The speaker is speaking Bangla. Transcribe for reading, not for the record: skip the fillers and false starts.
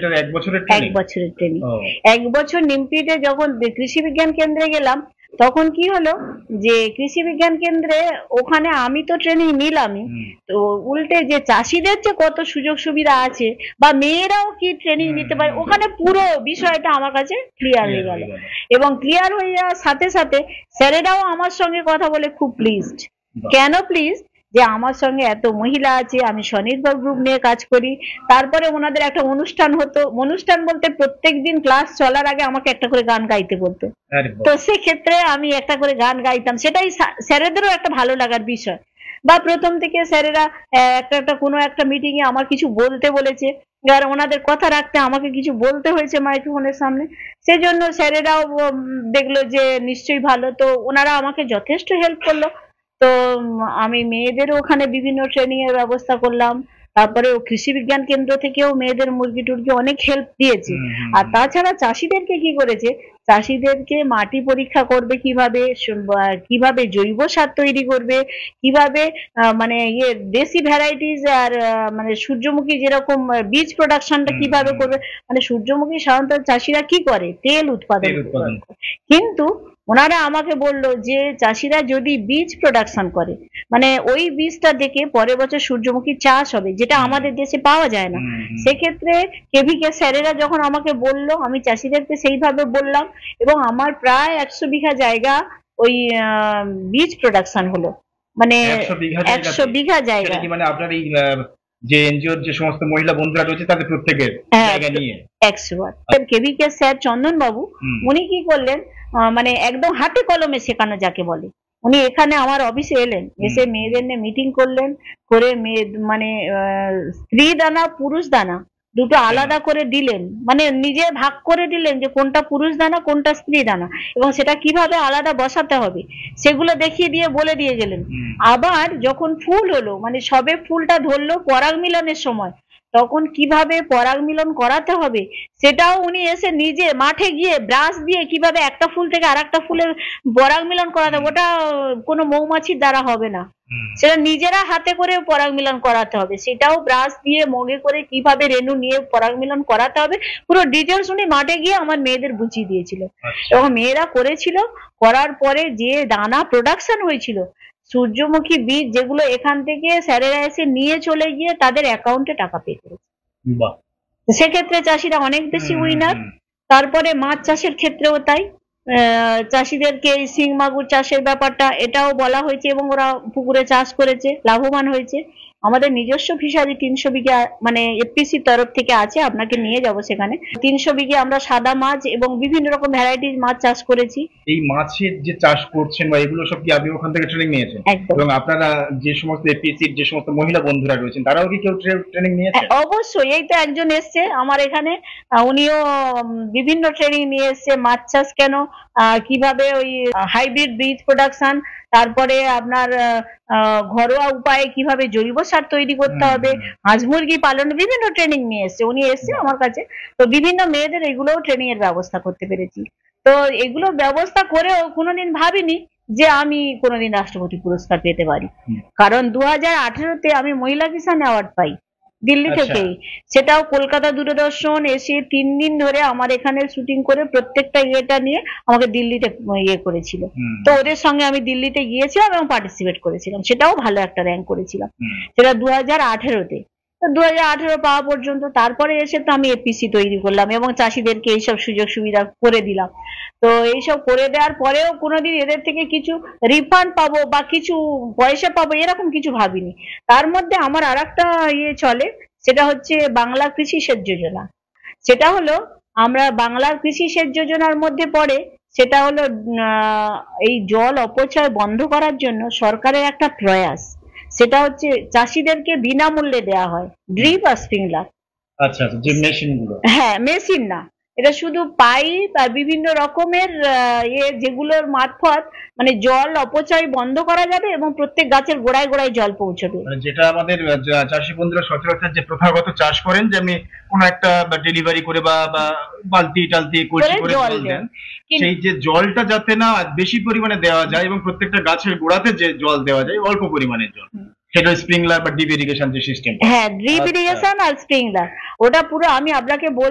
এটার 1 বছরের 1 বছরের ট্রেনিং। 1 বছর নিমতিতে যখন কৃষি বিজ্ঞান কেন্দ্রে গেলাম, তখন কি হলো যে কৃষি বিজ্ঞান কেন্দ্রে ওখানে আমি তো ট্রেনিং নিলামই, তো উল্টে যে চাষিদের যে কত সুযোগ সুবিধা আছে বা মেয়েরাও কি ট্রেনিং নিতে পারে, ওখানে পুরো বিষয়টা আমার কাছে ক্লিয়ার হয়ে গেল। এবং ক্লিয়ার হয়ে যাওয়ার সাথে সাথে স্যারেরাও আমার সঙ্গে কথা বলে খুব প্লিজড। কেন প্লিজ? যে আমার সঙ্গে এত মহিলা আছে, আমি স্বনির্ভর গ্রুপ নিয়ে কাজ করি। তারপরে ওনাদের একটা অনুষ্ঠান হতো, অনুষ্ঠান বলতে প্রত্যেকদিন ক্লাস চলার আগে আমাকে একটা করে গান গাইতে বলতো। তো সেক্ষেত্রে আমি একটা করে গান গাইতাম, সেটাই স্যারেদেরও একটা ভালো লাগার বিষয়। বা প্রথম থেকে স্যারেরা একটা কোনো একটা মিটিং এ আমার কিছু বলতে বলেছে, আর ওনাদের কথা রাখতে আমাকে কিছু বলতে হয়েছে মাইক্রোফোনের সামনে, সেজন্য স্যারেরাও দেখলো যে নিশ্চয়ই ভালো, তো ওনারা আমাকে যথেষ্ট হেল্প করলো। তো আমি মেয়েদেরও ওখানে বিভিন্ন ট্রেনিং এর ব্যবস্থা করলাম। তারপরে কৃষি বিজ্ঞান কেন্দ্র থেকেও মেয়েদের মুরগি টুরগি অনেক হেল্প দিয়েছে। আর তাছাড়া চাষিদেরকে কি করেছে, চাষিদেরকে মাটি পরীক্ষা করবে কিভাবে, কিভাবে জৈব সার তৈরি করবে, কিভাবে মানে দেশি ভ্যারাইটিস আর মানে সূর্যমুখী যেরকম বীজ প্রোডাকশনটা কিভাবে করবে। মানে সূর্যমুখী সাধারণত চাষিরা কি করে, তেল উৎপাদন করে। কিন্তু ওনারা আমাকে বললো যে চাষিরা যদি বীজ প্রোডাকশন করে, মানে ওই বীজটা দেখে পরের বছর সূর্যমুখী চাষ হবে, যেটা আমাদের দেশে পাওয়া যায় না। সেক্ষেত্রে কেভিকে স্যারেরা যখন আমাকে বললো, আমি চাষিদেরকে সেইভাবে বললাম, এবং আমার প্রায় 100 বিঘা জায়গা ওই বীজ প্রোডাকশন হলো। মানে 100 বিঘা জায়গা, মানে আপনার এই যে এনজিওর যে সমস্ত মহিলা বন্ধুরা রয়েছে তাদের প্রত্যেকের জায়গা নিয়ে 100 কেভিকে স্যার চন্দন বাবু উনি কি করলেন, মানে একদম হাতে কলমে শেখানো যাকে বলে, উনি এখানে আমার অফিসে এলেন, এসে মেয়েদের নিয়ে মিটিং করলেন, করে মানে স্ত্রী দানা পুরুষ দানা দুটো আলাদা করে দিলেন, মানে নিজে ভাগ করে দিলেন যে কোনটা পুরুষ দানা কোনটা স্ত্রী দানা, এবং সেটা কিভাবে আলাদা বসাতে হবে সেগুলো দেখিয়ে দিয়ে বলে দিয়ে গেলেন। আবার যখন ফুল হলো, মানে সবে ফুলটা ধরলো পরাগ মিলনের সময়, তখন কিভাবে পরাগ মিলন করাতে হবে সেটাও উনি এসে নিজে মাঠে গিয়ে ব্রাশ দিয়ে কিভাবে একটা ফুল থেকে আর একটা ফুলের পরাগ মিলন করাতে হবে, ওটা কোনো মৌমাছির দ্বারা হবে না, সেটা নিজেরা হাতে করে পরাগ মিলন করাতে হবে, সেটাও ব্রাশ দিয়ে মগে করে কিভাবে রেণু নিয়ে পরাগ মিলন করাতে হবে, পুরো ডিটেলস উনি মাঠে গিয়ে আমার মেয়েদের বুঝিয়ে দিয়েছিল। এবং মেয়েরা করেছিল, করার পরে যে দানা প্রোডাকশন হয়েছিল, সূর্যমুখী বীজ যেগুলো এখান থেকে স্যারেরা এসে নিয়ে চলে গিয়ে তাদের অ্যাকাউন্টে টাকা পে করেছে। সেক্ষেত্রে চাষিরা অনেক বেশি উইনার। তারপরে মাছ চাষের ক্ষেত্রেও তাই, চাষিদেরকে এই শিং মাগুর চাষের ব্যাপারটা এটাও বলা হয়েছে, এবং ওরা পুকুরে চাষ করেছে, লাভবান হয়েছে। আমাদের নিজস্ব ফিশারি 300 বিঘা মানে এফপিসি তরফ থেকে আছে, আপনাকে নিয়ে যাব সেখানে। 300 বিঘে আমরা সাদা মাছ এবং বিভিন্ন রকম ভ্যারাইটিস মাছ চাষ করেছি। এই মাছের যে চাষ করছেন বা এগুলো সব কি আপনি ওখান থেকে ট্রেনিং নিয়েছেন? এবং আপনারা যে সমস্ত এফপিসির যে সমস্ত মহিলা বন্ধুরা রয়েছেন তারাও কি কেউ ট্রেনিং নিয়েছেন? অবশ্যই, এই তো একজন এসছে আমার এখানে, উনিও বিভিন্ন ট্রেনিং নিয়ে এসছে, মাছ চাষ কেন, কিভাবে ওই হাইব্রিড বীজ প্রোডাকশন, তারপরে আপনার ঘরোয়া উপায়ে কিভাবে জৈব সার তৈরি করতে হবে, হাঁস মুরগি পালন, বিভিন্ন ট্রেনিং নিয়ে এসছে, উনি এসছে আমার কাছে। তো বিভিন্ন মেয়েদের এগুলোও ট্রেনিং এর ব্যবস্থা করতে পেরেছি। তো এগুলো ব্যবস্থা করেও কোনোদিন ভাবিনি যে আমি কোনোদিন রাষ্ট্রপতি পুরস্কার পেতে পারি, কারণ 2018-তে আমি মহিলা কিষাণ অ্যাওয়ার্ড পাই দিল্লি থেকেই, সেটাও কলকাতা দূরদর্শন এসে 3 দিন ধরে আমার এখানে শুটিং করে প্রত্যেকটা ইয়েটা নিয়ে আমাকে দিল্লিতে ইয়ে করেছিল। তো ওদের সঙ্গে আমি দিল্লিতে গিয়েছিলাম এবং পার্টিসিপেট করেছিলাম, সেটাও ভালো একটা র্যাঙ্ক করেছিলাম, সেটা 2018-তে। 2018 পাওয়া পর্যন্ত, তারপরে এসে তো আমি এপিসি তৈরি করলাম এবং চাষিদেরকে এইসব সুযোগ সুবিধা করে দিলাম। তো এইসব করে দেওয়ার পরেও কোনোদিন এদের থেকে কিছু রিফান্ড পাবো বা কিছু পয়সা পাবো এরকম কিছু ভাবিনি। তার মধ্যে আমার আরেকটা ইয়ে চলে, সেটা হচ্ছে বাংলা কৃষি সেচ যোজনা। সেটা হলো আমরা বাংলার কৃষি সেচ যোজনার মধ্যে পড়ে, সেটা হলো এই জল অপচয় বন্ধ করার জন্য সরকারের একটা প্রয়াস, সেটা হচ্ছে চাষিদেরকে বিনামূল্যে দেওয়া হয় ড্রিপ আর স্প্রিংলার। আচ্ছা, যে মেশিনগুলো, হ্যাঁ মেশিন না, এটা শুধু পাইপ আর বিভিন্ন রকমের যেগুলোর মারফত মানে জল অপচয় বন্ধ করা যাবে এবং প্রত্যেক গাছের গোড়ায় গোড়ায় জল পৌঁছবে। যেটা আমাদের চাষি বন্ধুরা সচরাচর যে প্রথাগত চাষ করেন, যে আমি কোনো একটা ডেলিভারি করে বা বালতি টালতি কলসি করে জল দেন, সেই যে জলটা যাতে না বেশি পরিমাণে দেওয়া যায় এবং প্রত্যেকটা গাছের গোড়াতে যে জল দেওয়া যায় অল্প পরিমাণের জল, সেটা স্প্রিংলার বা ড্রিপ ইরিগেশন যে সিস্টেম। হ্যাঁ, ড্রিপ ইরিগেশন আর স্প্রিংলার, ওটা পুরো আমি আপনাকে